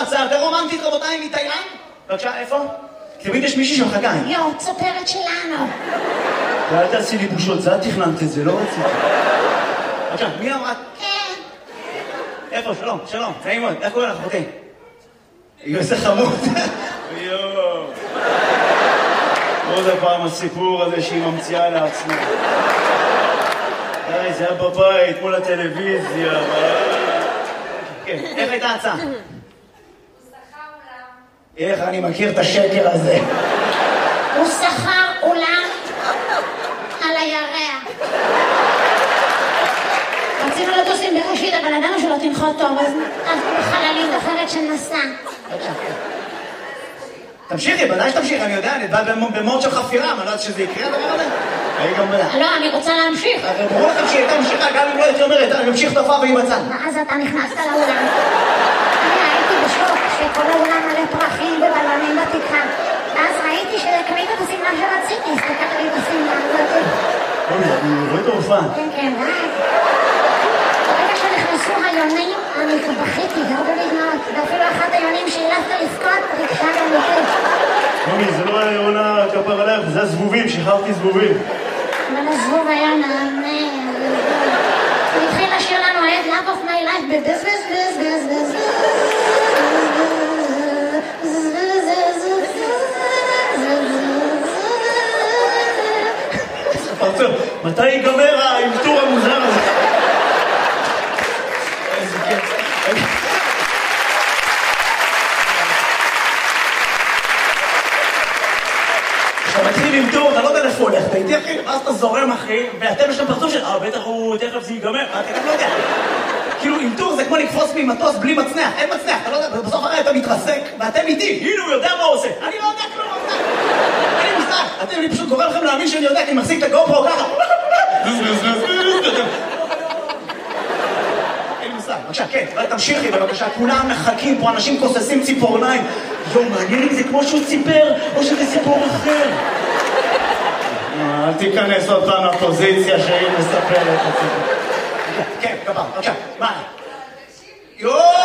הצעה יותר רומנטית, רבותיי, מתאילנד? בבקשה, איפה? תמיד יש מישהי שמחכה. יו, צופרת שלנו. ואל תעשי לי בושות, זה את תכננת את זה, לא רציתי. בבקשה, מי אמרה? כן. איפה? שלום, שלום, נעים מאוד, איך קוראים לך, אחותי? איזה חמוד. יואו. עוד הפעם הסיפור הזה שהיא ממציאה לעצמה. די, זה היה בבית, מול הטלוויזיה. כן, איך הייתה ההצעה? הוא שכר אולם. איך אני מכיר את השקר הזה? הוא שכר אולם על הירח. רצינו לטוס עם בראשית, אבל ידענו שלא תנחות טוב, אז בחללית אחרת שנסע. תמשיכי, ודאי שתמשיכי, אני יודע, אני בא במוד של חפירה, אני לא יודעת שזה יקרה הדבר הזה. לא, אני רוצה להמשיך. ברור לכם שהיא הייתה ממשיכה, גם אם לא הייתי אומרת, אני ממשיך תופעה והיא בצד. ואז אתה נכנסת לאולם. אני הייתי בשוק שכל האולם מלא פרחים ובלונים בתקרה. ואז ראיתי שקנית את השמלה שרציתי, הסתכלתי בשמלה הזאת. אוי, אני רואה את ההופעה. כן, כן, ברגע שנכנסו היונים, אני בכיתי, הרבה בדמעות. ואפילו אחת היונים שהילפת לבכות, ריגשה גם אותי. מומי, זה לא היה עונה כפר עליך, זה הזבובים, שחררתי זבובים. אבל הזבוב היה נענה. הוא התחיל לשיר לנו את Love of my life בבז בז בז בז בז פרצוף, מתי ייגמר האלתור המוזר הזה? איזה כיף. כשאתה מתחיל עם טור, אתה לא יודע איפה הולך, אתה איתי אחי, ואז אתה זורם אחי, ואתם יש להם פרצוף של, בטח הוא, תכף זה ייגמר, אתה גם לא יודע. כאילו עם טור זה כמו לקפוץ ממטוס בלי מצנח, אין מצנח, אתה לא יודע, בסוף הרי אתה מתרסק, ואתם איתי, הנה הוא יודע מה הוא עושה. אני לא יודע כלום, אני מושג, אני פשוט גורם לכם להאמין שאני יודע, כי אני מחזיק את הגופרו ככה. אין מושג, בבקשה, כן, תמשיכי בבקשה, כולם מחכים פה, אנשים כוססים ציפורניים. יום, מעניין אם זה כמו שהוא ציפר, או שזה סיפור אחר. אל תיכנס עוד פעם לפוזיציה שהיא מספרת את זה. כן, גבר, בבקשה, מה? יואו!